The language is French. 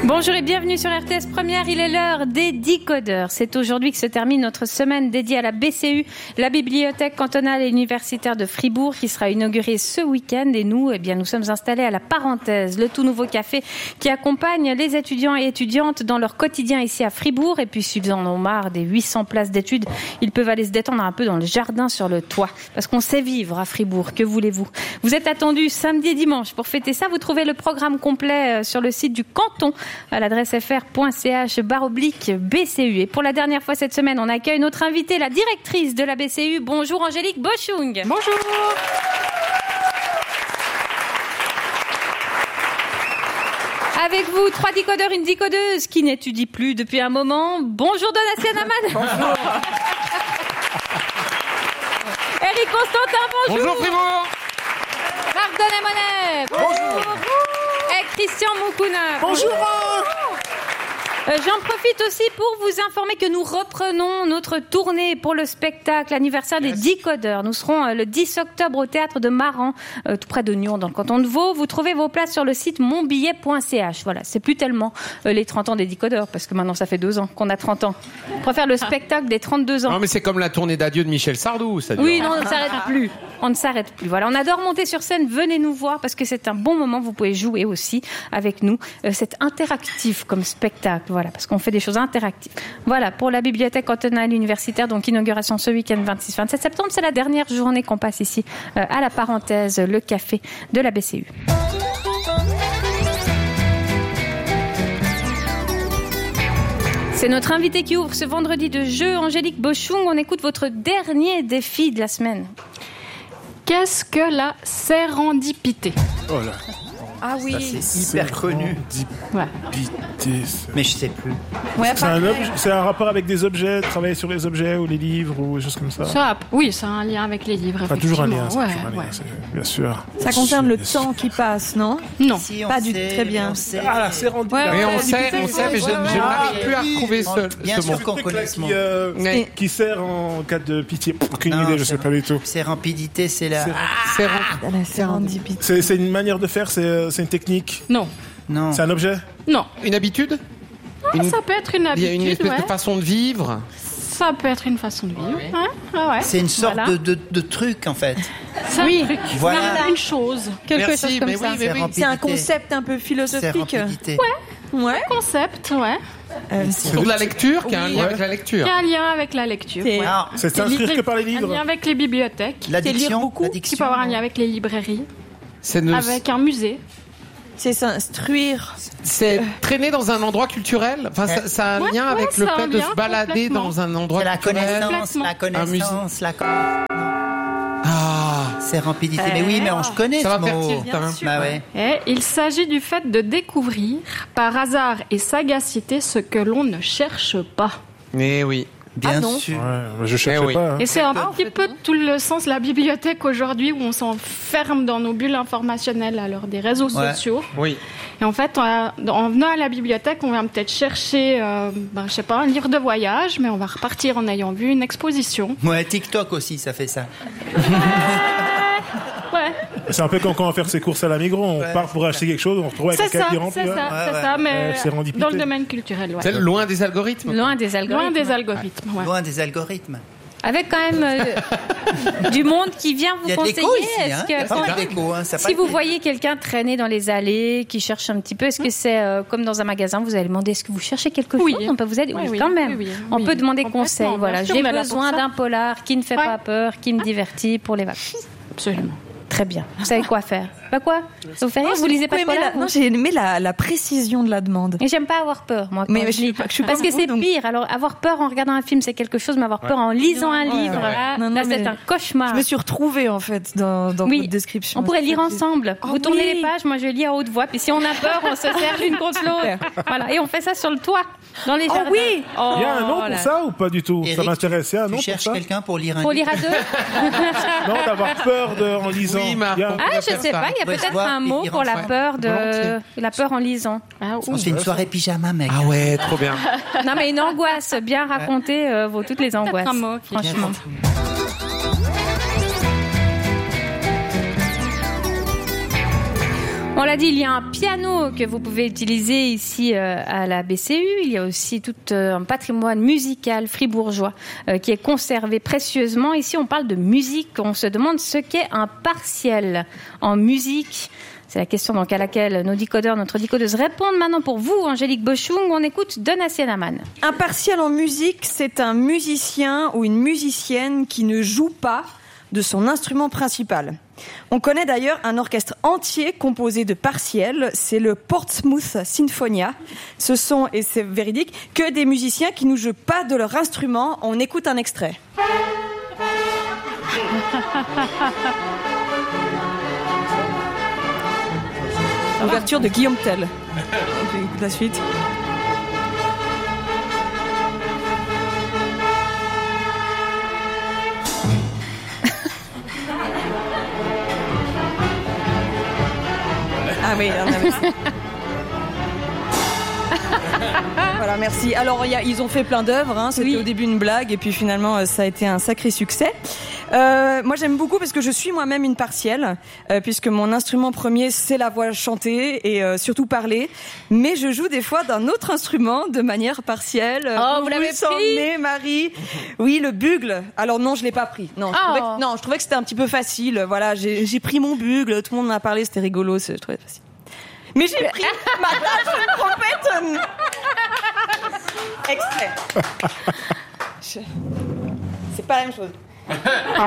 Bonjour et bienvenue sur RTS Première, il est l'heure des décodeurs. C'est aujourd'hui que se termine notre semaine dédiée à la BCU, la Bibliothèque cantonale et universitaire de Fribourg, qui sera inaugurée ce week-end. Et nous, nous sommes installés à la Parenthèse, le tout nouveau café qui accompagne les étudiants et étudiantes dans leur quotidien ici à Fribourg. Et puis, s'ils en ont marre des 800 places d'études, ils peuvent aller se détendre un peu dans le jardin sur le toit. Parce qu'on sait vivre à Fribourg, que voulez-vous? Vous êtes attendus samedi et dimanche pour fêter ça. Vous trouvez le programme complet sur le site du canton, à l'adresse fr.ch/BCU. Et pour la dernière fois cette semaine, on accueille notre invitée, la directrice de la BCU. Bonjour Angélique Boschung. Bonjour. Avec vous, 3 décodeurs, une décodeuse qui n'étudie plus depuis un moment. Bonjour Donatien Aman. Bonjour. Eric Constantin, bonjour. Bonjour Fribourg. Marc Donet-Monet, bonjour. Et Christian Moukouna. Bonjour. J'en profite aussi pour vous informer que nous reprenons notre tournée pour le spectacle anniversaire des décodeurs. Nous serons le 10 octobre au théâtre de Maran, tout près de Nyon, dans le canton de Vaud. Vous trouvez vos places sur le site monbillet.ch. Voilà, c'est plus tellement les 30 ans des décodeurs, parce que maintenant ça fait 2 ans qu'on a 30 ans. On préfère le spectacle des 32 ans. Non mais c'est comme la tournée d'adieu de Michel Sardou, ça dure. Oui, non, on ne s'arrête plus. On ne s'arrête plus. Voilà, on adore monter sur scène. Venez nous voir parce que c'est un bon moment. Vous pouvez jouer aussi avec nous. C'est interactif comme spectacle. Voilà, parce qu'on fait des choses interactives. Voilà, pour la bibliothèque cantonale universitaire, donc inauguration ce week-end 26-27 septembre. C'est la dernière journée qu'on passe ici à la Parenthèse, le café de la BCU. C'est notre invité qui ouvre ce vendredi de jeu, Angélique Boschung. On écoute votre dernier défi de la semaine. Qu'est-ce que la sérendipité? Oh là. Ah oui, ça, c'est hyper connu. Ouais. Mais je sais plus. Ouais, c'est un rapport avec des objets, travailler sur les objets ou les livres ou des choses comme ça. Oui, c'est un lien avec les livres. Enfin, toujours un lien, Ouais. bien sûr. ça concerne le temps qui passe, non? Non. Si, Pas du tout, très bien. Ah, la sérendipité. Mais on sait, mais je n'arrive plus à retrouver Bien ce mot. sûr qu'on connaît ce mot. Qui sert en cas de pitié. Aucune idée, je sais pas du tout. Sérendipité, c'est la... La sérendipité. C'est une manière de faire, c'est une technique. Non. Non. C'est un objet. Non. Une habitude? Ça peut être une Il y a habitude. une espèce ouais. de façon de vivre. Ça peut être une façon de vivre. Ouais. C'est une sorte Voilà. de truc, en fait. C'est un truc. Voilà. Une chose. Quelque Merci, chose comme mais ça. oui, mais oui. C'est un concept un peu philosophique. Sérendipité. Ouais. Concept, ouais. C'est de la lecture qui a un lien avec la lecture. Qui a un lien avec la lecture. C'est- Ouais. Alors, C'est s'inscrire que par les Un livres. lien avec les bibliothèques. l'addiction, beaucoup, Qui peut avoir un lien avec les librairies. C'est de- Avec un musée. C'est s'instruire. c'est traîner dans un endroit culturel. Enfin, ça a un Ouais, lien avec ouais, le ça a fait un de lien se balader complètement. dans un endroit c'est la culturel. connaissance, la connaissance, la Ah, sérendipité. Mais oui, mais je connais ça ce va faire mot. tilt, hein. Bah ouais. Et il s'agit du fait de découvrir, par hasard et sagacité, ce que l'on ne cherche pas. Mais oui. Bien non. sûr. Ouais, je cherchais oui. pas. Et c'est un petit peu tout le sens de la bibliothèque aujourd'hui, où on s'enferme dans nos bulles informationnelles à l'heure des réseaux Ouais. sociaux. Oui. Et en fait, en venant à la bibliothèque, on va peut-être chercher, je sais pas, un livre de voyage, mais on va repartir en ayant vu une exposition. Ouais, TikTok aussi, ça fait ça. Ouais, C'est un peu quand on va faire ses courses à la Migros, on part pour acheter quelque chose, on se retrouve avec c'est quelqu'un ça, qui remplit. c'est ça, c'est ça, mais sérendipité. dans le domaine culturel, ouais. C'est loin des algorithmes. Loin des algorithmes. Loin des algorithmes, ouais. Loin des algorithmes. Avec quand même du monde qui vient vous Il y a de conseiller. l'écho ici, hein. Est-ce Il y a que, pas mal d'écho, hein. Ça si passe vous vite. voyez quelqu'un traîner dans les allées, qui cherche un petit peu, est-ce que c'est comme dans un magasin, vous allez demander est-ce que vous cherchez quelque chose? Oui. On peut vous aider? Oui, oui, quand même. oui, oui, On oui. peut demander Complètement, conseil. bien Voilà, sûr, j'ai on est là besoin pour ça. d'un polar qui ne fait Ouais. pas peur, qui me divertit pour les vacances. Absolument. Très bien. Vous savez quoi faire? Pas quoi? Ça vous fait rire? Vous lisez pas de polar? Non, j'ai aimé la précision de la demande. Et j'aime pas avoir peur, moi. Mais quand je je suis lis. pas- je suis pas Parce que beaucoup, c'est donc- pire. Alors, avoir peur en regardant un film, c'est quelque chose, mais avoir peur en lisant un livre, là, Non, non, là, c'est mais un cauchemar. Je me suis retrouvée en fait dans Oui. votre description. On pourrait lire ensemble. Oh, Vous tournez oui. les pages, moi je lis à haute voix. Puis si on a peur, on se serre l'une contre l'autre. Voilà. Et on fait ça sur le toit, dans les jardins. oui. Oh, Il y a un nom voilà. pour ça ou pas du tout? Ça Eric, m'intéresse. Il y a un nom Tu pour cherches ça? quelqu'un pour lire un Pour livre lire à deux. Non, d'avoir peur en lisant. Oui, Marc, Il y a- on Ah, pourrait je faire sais ça. pas. Il y a Ouais, je peut-être vois, un et mot lire pour la ensemble. peur Volontiers. la peur en lisant. Ah, On se fait une soirée pyjama, mec. Ah ouais, trop bien. Non, mais une angoisse bien racontée vaut toutes les angoisses. un mot qui- Franchement. On l'a dit, il y a un piano que vous pouvez utiliser ici à la BCU. Il y a aussi tout un patrimoine musical fribourgeois qui est conservé précieusement. Ici, on parle de musique. On se demande ce qu'est un partiel en musique. C'est la question donc à laquelle nos décodeurs, notre décodeuse répondent maintenant pour vous, Angélique Boschung. On écoute Donatien Lamann. Un partiel en musique, c'est un musicien ou une musicienne qui ne joue pas de son instrument principal. On connaît d'ailleurs un orchestre entier composé de partiels, c'est le Portsmouth Sinfonia. Ce sont, et c'est véridique, que des musiciens qui ne jouent pas de leur instrument. On écoute un extrait. Ouverture de Guillaume Tell. On écoute la suite. Ah oui, merci. Voilà, merci. Alors, ils ont fait plein d'œuvres. Hein. C'était au début une blague et puis finalement, ça a été un sacré succès. Moi, j'aime beaucoup parce que je suis moi-même une partielle, puisque mon instrument premier, c'est la voix chantée et surtout parler. Mais je joue des fois d'un autre instrument de manière partielle. Oh, vous l'avez pris, Marie? Oui, le bugle. Alors non, je l'ai pas pris. Non, je trouvais que c'était un petit peu facile. Voilà, j'ai pris mon bugle. Tout le monde m'a parlé, c'était rigolo. Je trouvais facile. Mais j'ai pris ma trompette. Extrait. C'est pas la même chose.